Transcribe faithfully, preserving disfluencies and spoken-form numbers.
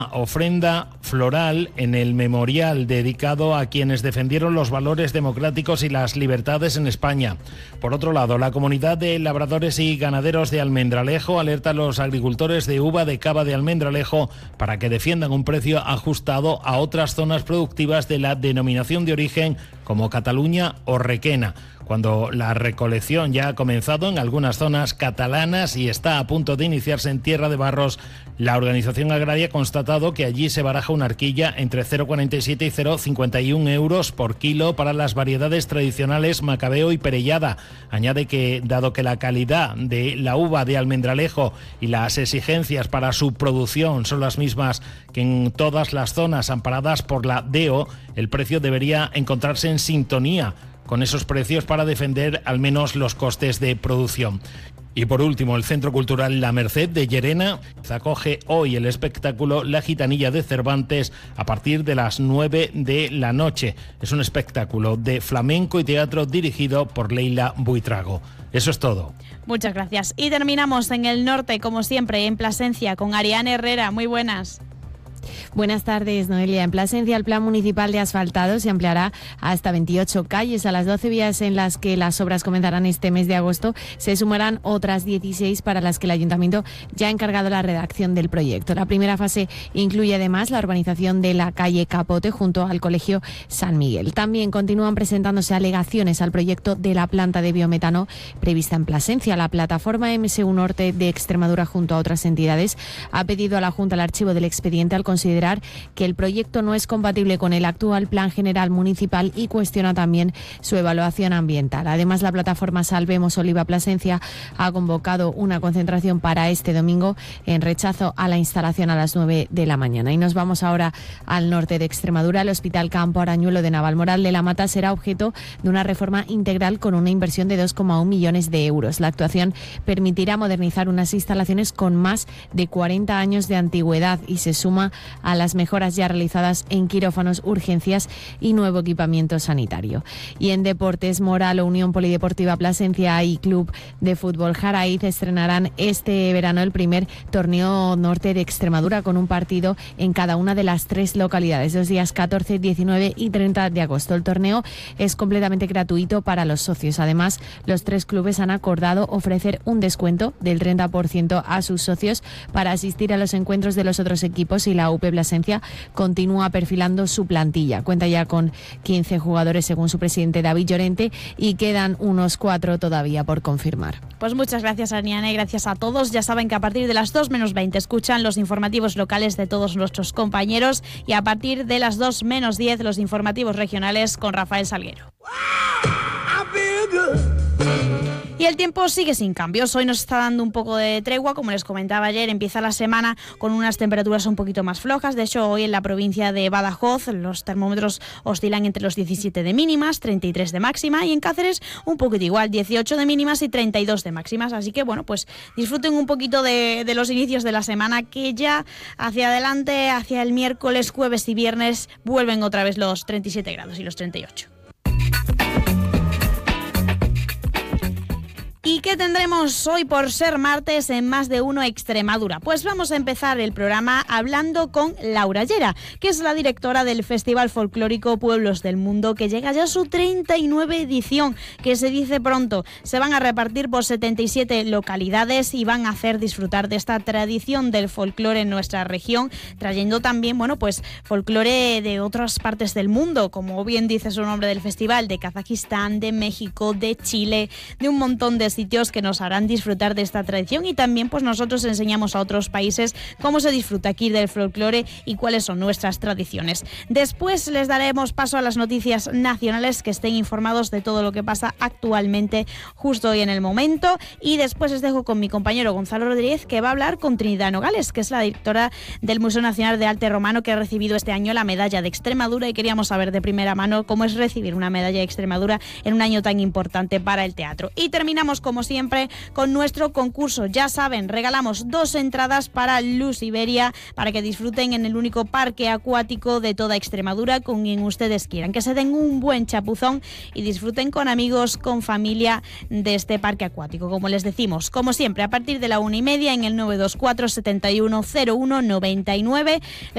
Ofrenda floral en el memorial dedicado a quienes defendieron los valores democráticos y las libertades en España. Por otro lado, la comunidad de labradores y ganaderos de Almendralejo alerta a los agricultores de uva de cava de Almendralejo para que defiendan un precio ajustado a otras zonas productivas de la denominación de origen como Cataluña o Requena, cuando la recolección ya ha comenzado en algunas zonas catalanas y está a punto de iniciarse en Tierra de Barros. La organización agraria ha constatado que allí se baraja una horquilla entre cero coma cuarenta y siete y cero coma cincuenta y uno euros por kilo para las variedades tradicionales Macabeo y Perellada. Añade que, dado que la calidad de la uva de Almendralejo y las exigencias para su producción son las mismas que en todas las zonas amparadas por la D E O, el precio debería encontrarse en sintonía con esos precios para defender al menos los costes de producción. Y por último, el Centro Cultural La Merced de Llerena acoge hoy el espectáculo La Gitanilla de Cervantes a partir de las nueve de la noche. Es un espectáculo de flamenco y teatro dirigido por Leila Buitrago. Eso es todo. Muchas gracias. Y terminamos en el norte, como siempre, en Plasencia, con Ariane Herrera. Muy buenas. Buenas tardes, Noelia. En Plasencia, el plan municipal de asfaltado se ampliará hasta veintiocho calles. A las doce vías en las que las obras comenzarán este mes de agosto, se sumarán otras dieciséis para las que el Ayuntamiento ya ha encargado la redacción del proyecto. La primera fase incluye además la urbanización de la calle Capote junto al Colegio San Miguel. También continúan presentándose alegaciones al proyecto de la planta de biometano prevista en Plasencia. La plataforma M S U Norte de Extremadura, junto a otras entidades, ha pedido a la Junta el archivo del expediente al considerar que el proyecto no es compatible con el actual Plan General Municipal y cuestiona también su evaluación ambiental. Además, la plataforma Salvemos Oliva Plasencia ha convocado una concentración para este domingo en rechazo a la instalación a las nueve de la mañana. Y nos vamos ahora al norte de Extremadura. El Hospital Campo Arañuelo de Navalmoral de la Mata será objeto de una reforma integral con una inversión de dos coma uno millones de euros. La actuación permitirá modernizar unas instalaciones con más de cuarenta años de antigüedad y se suma a las mejoras ya realizadas en quirófanos, urgencias y nuevo equipamiento sanitario. Y en deportes, Moral, Unión Polideportiva Plasencia y Club de Fútbol Jaraiz estrenarán este verano el primer torneo norte de Extremadura con un partido en cada una de las tres localidades, los días catorce, diecinueve y treinta de agosto. El torneo es completamente gratuito para los socios. Además, los tres clubes han acordado ofrecer un descuento del treinta por ciento a sus socios para asistir a los encuentros de los otros equipos, y la U P Plasencia continúa perfilando su plantilla. Cuenta ya con quince jugadores según su presidente David Llorente y quedan unos cuatro todavía por confirmar. Pues muchas gracias, Ariane, y gracias a todos. Ya saben que a partir de las dos menos veinte escuchan los informativos locales de todos nuestros compañeros y a partir de las dos menos diez los informativos regionales con Rafael Salguero. Y el tiempo sigue sin cambios. Hoy nos está dando un poco de tregua. Como les comentaba ayer, empieza la semana con unas temperaturas un poquito más flojas. De hecho, hoy en la provincia de Badajoz los termómetros oscilan entre los diecisiete de mínimas, treinta y tres de máxima, y en Cáceres un poquito igual, dieciocho de mínimas y treinta y dos de máximas. Así que bueno, pues disfruten un poquito de, de los inicios de la semana, que ya hacia adelante, hacia el miércoles, jueves y viernes, vuelven otra vez los treinta y siete grados y los treinta y ocho. ¿Y qué tendremos hoy por ser martes en Más de Uno Extremadura? Pues vamos a empezar el programa hablando con Laura Llera, que es la directora del Festival Folclórico Pueblos del Mundo, que llega ya a su treinta y nueve edición, que se dice pronto. Se van a repartir por setenta y siete localidades y van a hacer disfrutar de esta tradición del folclore en nuestra región, trayendo también, bueno, pues folclore de otras partes del mundo, como bien dice su nombre del festival, de Kazajistán, de México, de Chile, de un montón de sitios que nos harán disfrutar de esta tradición, y también pues nosotros enseñamos a otros países cómo se disfruta aquí del folclore y cuáles son nuestras tradiciones. Después les daremos paso a las noticias nacionales, que estén informados de todo lo que pasa actualmente justo hoy en el momento, y después les dejo con mi compañero Gonzalo Rodríguez, que va a hablar con Trinidad Nogales, que es la directora del Museo Nacional de Arte Romano, que ha recibido este año la medalla de Extremadura, y queríamos saber de primera mano cómo es recibir una medalla de Extremadura en un año tan importante para el teatro. Y terminamos como siempre con nuestro concurso. Ya saben, regalamos dos entradas para Luz Iberia para que disfruten en el único parque acuático de toda Extremadura con quien ustedes quieran, que se den un buen chapuzón y disfruten con amigos, con familia de este parque acuático. Como les decimos, como siempre, a partir de la una y media en el nueve dos cuatro, setenta y uno, cero uno, noventa y nueve.